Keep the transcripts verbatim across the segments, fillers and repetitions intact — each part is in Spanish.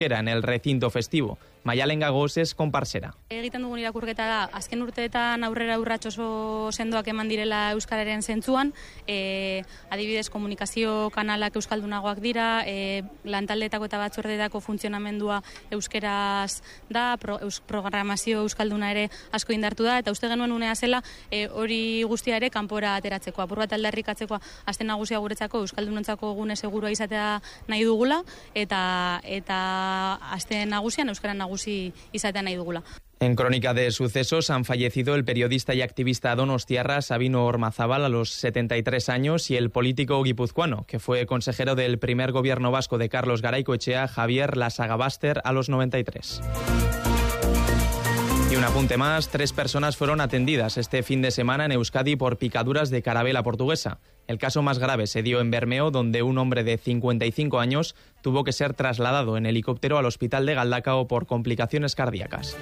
en el recinto festivo. Maialen Gagoz es konparsera. Egiten dugun irakurketa da, azken urteetan aurrera urrats oso sendoak eman direla euskararen zentzuan, e, adibidez komunikazio kanalak euskaldunagoak dira, e, lantaldeetako eta batzordeetako funtzionamendua euskeraz da, pro, eus, programazio euskalduna ere asko indartu da, eta uste genuen unea zela e, hori guztia ere kanpora ateratzeko, apur bat aldarrikatzeko aste nagusia guretzako euskaldunontzako gune segurua izatea nahi dugula, eta, eta aste nagusian euskara nagusia En Crónica de Sucesos han fallecido el periodista y activista donostiarra Sabino Ormazábal a los setenta y tres años y el político guipuzcoano, que fue consejero del primer gobierno vasco de Carlos Garaikoetxea, Javier Lasagabaster, a los noventa y tres. Y un apunte más, tres personas fueron atendidas este fin de semana en Euskadi por picaduras de carabela portuguesa. El caso más grave se dio en Bermeo, donde un hombre de cincuenta y cinco años tuvo que ser trasladado en helicóptero al hospital de Galdakao por complicaciones cardíacas.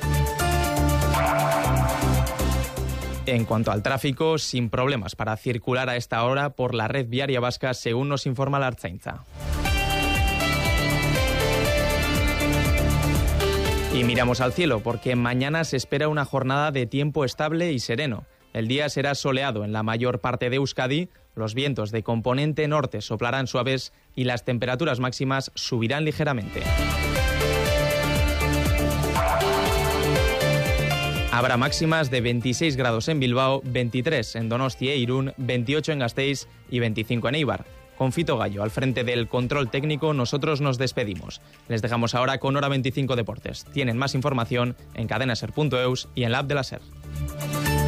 En cuanto al tráfico, sin problemas para circular a esta hora por la red viaria vasca, según nos informa la Ertzaintza. Y miramos al cielo, porque mañana se espera una jornada de tiempo estable y sereno. El día será soleado en la mayor parte de Euskadi, los vientos de componente norte soplarán suaves y las temperaturas máximas subirán ligeramente. Habrá máximas de veintiséis grados en Bilbao, veintitrés en Donostia e Irún, veintiocho en Gasteiz y veinticinco en Eibar. Con Fito Gallo al frente del control técnico, nosotros nos despedimos. Les dejamos ahora con Hora veinticinco Deportes. Tienen más información en cadena ser punto eus y en la app de la SER.